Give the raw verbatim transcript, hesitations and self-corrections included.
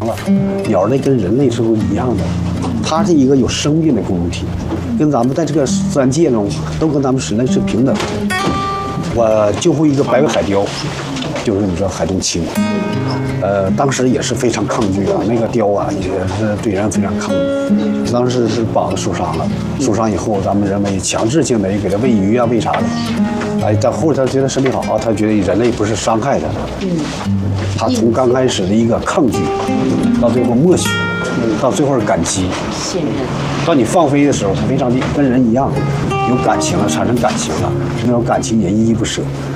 了。鸟类跟人类是不是一样的？它是一个有生命的共同体，跟咱们在这个自然界中都跟咱们人类是平等的。我救护一个白尾海雕，就是你说海东青，呃，当时也是非常抗拒啊，那个雕啊也是对人非常抗拒。当时是膀子受伤了，受伤以后，咱们认为强制性的给它喂鱼啊，喂啥的。哎，但后来他觉得身体好，他觉得人类不是伤害他，他从刚开始的一个抗拒，到最后默许，到最后是感激、 信任。 当你放飞的时候，他非常跟人一样，有感情了，产生感情了，那种感情也依依不舍。